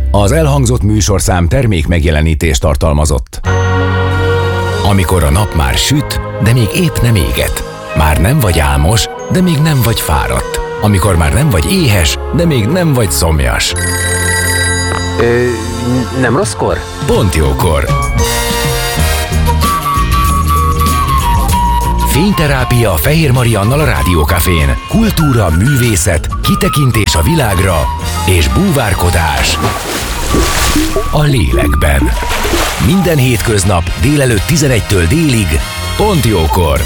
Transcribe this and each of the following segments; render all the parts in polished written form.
Az elhangzott műsorszám termék megjelenítést tartalmazott. Amikor a nap már süt, de még épp nem éget. Már nem vagy álmos, de még nem vagy fáradt. Amikor már nem vagy éhes, de még nem vagy szomjas. Nem rosszkor? Pont jókor. Fényterápia Fehér Mariannal a Rádiókafén. Kultúra, művészet, kitekintés a világra és búvárkodás a lélekben. Minden hétköznap délelőtt 11-től délig, pont jókor.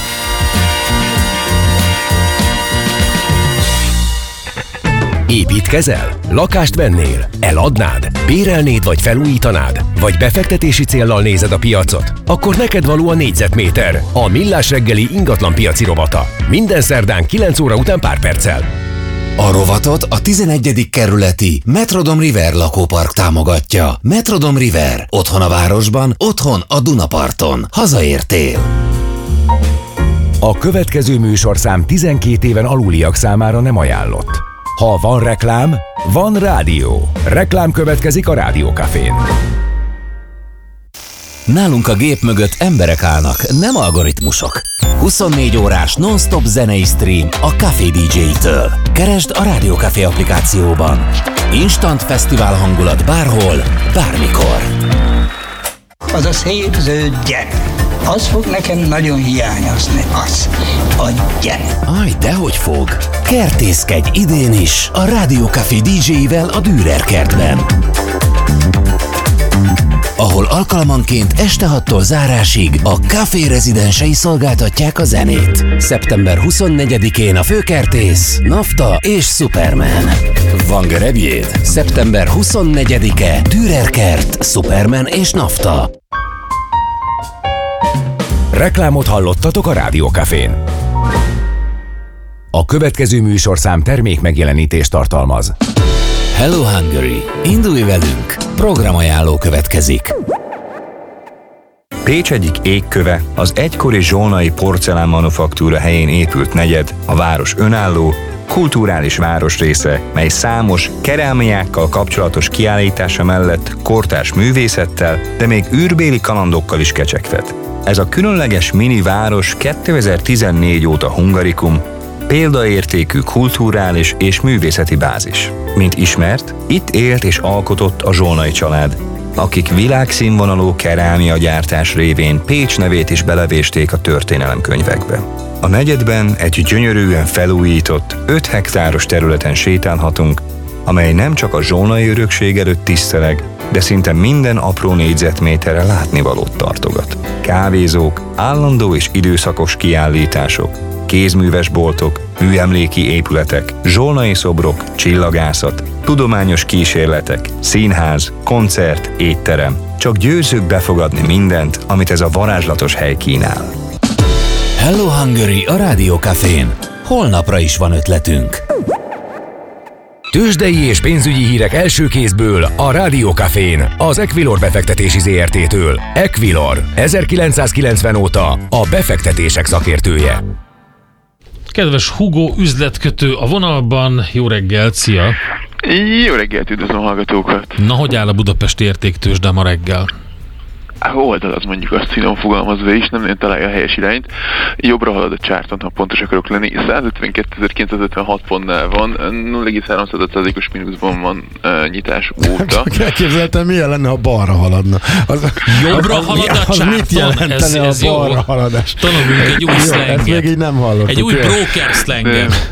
Építkezel? Lakást vennél? Eladnád? Bérelnéd vagy felújítanád? Vagy befektetési céllal nézed a piacot? Akkor neked való a négyzetméter, a Millás reggeli ingatlanpiaci rovata. Minden szerdán 9 óra után pár perccel. A rovatot a 11. kerületi Metrodom River lakópark támogatja. Metrodom River. Otthon a városban, otthon a Dunaparton. Hazaértél. A következő műsorszám 12 éven aluliak számára nem ajánlott. Ha van reklám, van rádió. Reklám következik a Rádiókafén. Nálunk a gép mögött emberek állnak, nem algoritmusok. 24 órás non-stop zenei stream a Café DJ-től. Keresd a Rádiókafé applikációban. Instant fesztivál hangulat bárhol, bármikor. Az a szép zöld gyere. Az fog nekem nagyon hiányozni, az a gyere. Aj, dehogy fog. Kertészkedj idén is a Rádiókafé DJ-vel a Dürer kertben, ahol alkalmanként este 6-tól zárásig a Café rezidensei szolgáltatják a zenét. Szeptember 24-én a főkertész, Nafta és Superman. Van gerebjéd? Szeptember 24-e, Dürer kert, Superman és Nafta. Reklámot hallottatok a Rádiókafén. A következő műsorszám termék megjelenítést tartalmaz. Hello Hungary! Indulj velünk! Programajánló következik. Pécs egyik égköve, az egykori zsolnai porcelánmanufaktúra helyén épült negyed, a város önálló, kulturális városrésze, mely számos kerámiákkal kapcsolatos kiállítása mellett kortárs művészettel, de még űrbéli kalandokkal is kecsegtet. Ez a különleges mini város 2014 óta hungarikum, példaértékű kulturális és művészeti bázis. Mint ismert, itt élt és alkotott a zsolnai család, akik világszínvonalú kerámiagyártás révén Pécs nevét is belevésték a történelemkönyvekbe. A negyedben egy gyönyörűen felújított, 5 hektáros területen sétálhatunk, amely nem csak a zsolnai örökség előtt tiszteleg, de szinte minden apró négyzetméterre látnivalót tartogat. Kávézók, állandó és időszakos kiállítások, kézműves boltok, műemléki épületek, zsolnai szobrok, csillagászat, tudományos kísérletek, színház, koncert, étterem. Csak győzzük befogadni mindent, amit ez a varázslatos hely kínál. Hello Hungary a Rádiókafén. Holnapra is van ötletünk. Tőzsdei és pénzügyi hírek első kézből a Rádiókafén, az Equilor befektetési ZRT-től. Equilor, 1990 óta a befektetések szakértője. Kedves Hugo üzletkötő a vonalban, jó reggelt, szia! Jó reggelt, üdvözlöm a hallgatókat! Na, hogy áll a budapesti értéktőzsde ma reggel? Oldalaz mondjuk azt finom fogalmazva is, nem nagyon találja a helyes irányt. Jobbra halad a csárton, ha pontos akarok lenni. 152.956 pontnál van, 0,3%-os mínuszban van nyitás óta. Elképzeltem, milyen lenne, ha balra haladna. Jobbra halad a csárton? Mit jelentene a balra haladás? Tanulunk egy új szlenget. Ezt még így nem hallottuk. Egy új broker szlenget.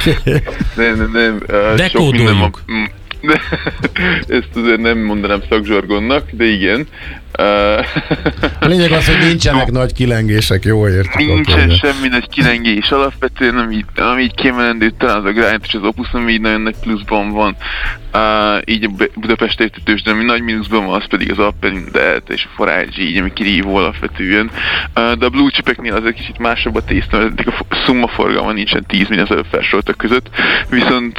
Nem. Dekódoljuk. Ezt azért nem mondanám szakzsargonnak, de igen. A lényeg az, hogy nincsenek nagy kilengések, jó értek. Nincsen semmi nagy kilengés. Alapvetően ami így kiemelendő, talán az a Grind és az Opus, ami így nagyon nagy pluszban van. Így a Budapest értéktőzsde, ami nagy mínuszban van, az pedig az Appelin Delta és a Forage, így, ami kirívó alapvetően. De a blue chipeknél az egy kicsit másabb a tészta, mert eddig a szumma forgalma nincsen 10 millió az előbb felsoroltak között, viszont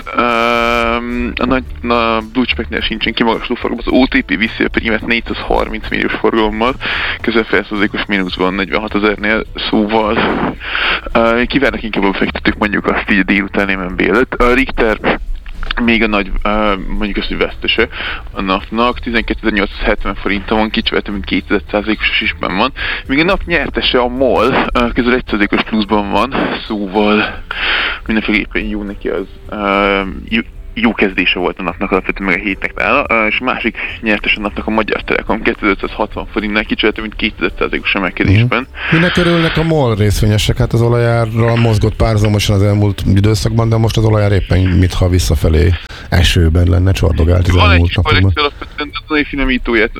a blue chipeknél sincsen kimagasló forgalom, az OTP viszi a prímet 430 milliós forgalommal, közel felszázékos mínuszban 46 000-nél, szóval kivárnak inkább a befektetők mondjuk azt így a délutáni MNB előtt. A Richter még a nagy, mondjuk azt, hogy vesztese a napnak, 12.870 forinton van, kicsivel több mint 2%-os isben van, míg a nap nyertese a MOL közel 1%-os pluszban van, szóval mindenféleképpen jó neki az, jó kezdése volt a napnak, alapvetően meg a hétnek nála, és a másik nyertes a napnak a Magyar Telekom 2560 forintnál, kicsivel több mint 2%-os emelkedésben. Minek örülnek a MOL részvényesek? Hát az olajárral mozgott párhuzamosan az elmúlt időszakban, de most az olajár éppen mintha visszafelé esőben lenne, csordogált az elmúlt napokban. Van egy alapvetően a nagy finomítóját,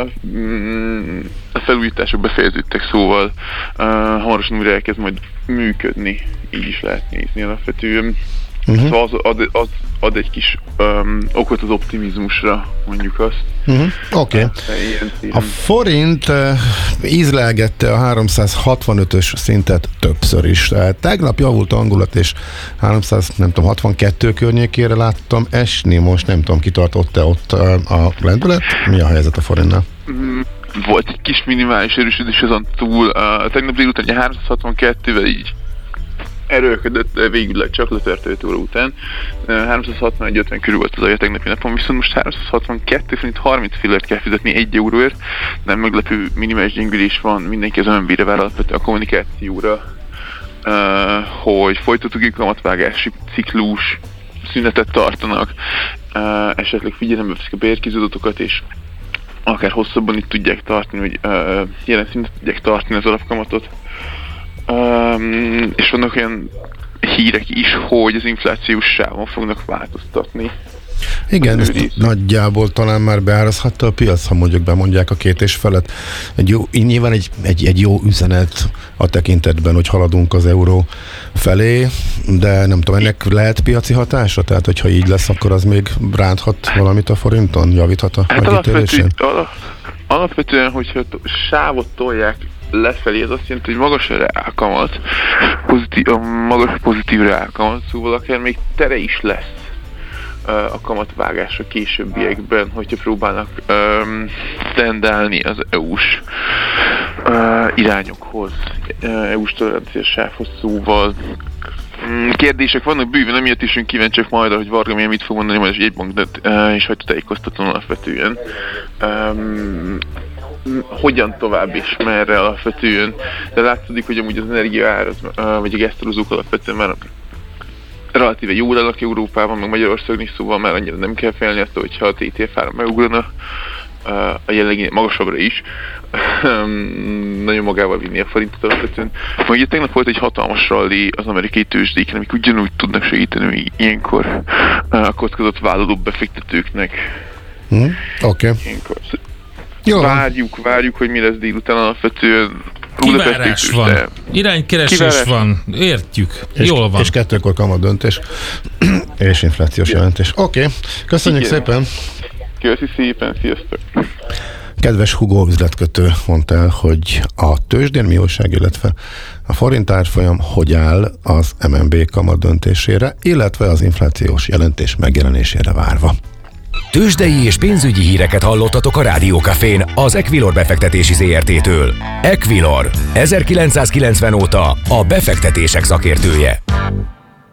a felújítások befejeződtek, szóval hamarosan újra elkezd majd működni, így is lehet nézni alapvetően. Szóval az ad egy kis okot az optimizmusra, mondjuk azt. Oké. A forint ízlelgette a 365-ös szintet többször is. Tegnap javult a hangulat, és 362 környékére láttam esni. Most nem tudom, kitartott-e ott a lendület? Mi a helyzet a forintnál? Volt egy kis minimális erősödés azon túl. Tegnap délután 362-vel így erőlködött, végül csak letört 5 óra után. 361-50 körül volt az alja tegnapi napon, viszont most 362 forint 30 fillért kell fizetni 1 euróért. Nem meglepő minimális gyengülés van, mindenki az MNB-re vár alapvetően a kommunikációra, hogy folytatódó kamatvágási ciklus, szünetet tartanak, esetleg figyelembe veszik a bérkizadatokat, és akár hosszabban itt tudják tartani, hogy jelen szinten tudják tartani az alapkamatot. És vannak olyan hírek is, hogy az inflációs sávon fognak változtatni. Igen, ezt nagyjából talán már beárazhatta a piac, ha mondjuk bemondják a 2,5. Nyilván egy jó üzenet a tekintetben, hogy haladunk az euró felé, de nem tudom, ennek lehet piaci hatása? Tehát, hogyha így lesz, akkor az még ránthat valamit a forinton? Javíthat a megítélésén? Alapvetően, hogyha sávot tolják lefelé, az azt jelenti, hogy magas a reálkamat, magas pozitív reálkamat, szóval akár még tere is lesz a kamatvágásra későbbiekben, hogyha próbálnak tendálni az EU-s irányokhoz, EU-s toleranciás sávhoz, szóval kérdések vannak bőven, emiatt is kíváncsiak majd, hogy Varga milyen mit fog mondani, majd a jegybank és hagyta tájékoztatón alapvetően. Hogyan tovább és merre alapvetően, de látszik, hogy amúgy az energiaár, vagy a gesztorozók alapvetően már relatíve jól állnak Európában, meg Magyarországon is, szóval már annyira nem kell félni attól, hogyha a TTF ára megugrana, a jelenlegi magasabbra is, nagyon magával vinni a forintot alapvetően. Ugye tegnap volt egy hatalmas rally az amerikai tőzsdéken, amik ugyanúgy tudnak segíteni ilyenkor a kockázat vállaló befektetőknek. Oké. Várjuk, hogy mi lesz délután alapvetően. Kivárás van. Iránykeresés van. Értjük. Jól van. És 2-kor kamat döntés és inflációs jelentés. Oké. Köszönjük szépen. Köszi szépen. Sziasztok. Kedves Hugo üzletkötő mondta el, hogy a tőzsdén mi újság, illetve a forint árfolyam hogy áll az MNB kamat döntésére, illetve az inflációs jelentés megjelenésére várva. Tőzsdei és pénzügyi híreket hallottatok a Rádió Cafén az Equilor befektetési ZRT-től. Equilor, 1990 óta a befektetések szakértője.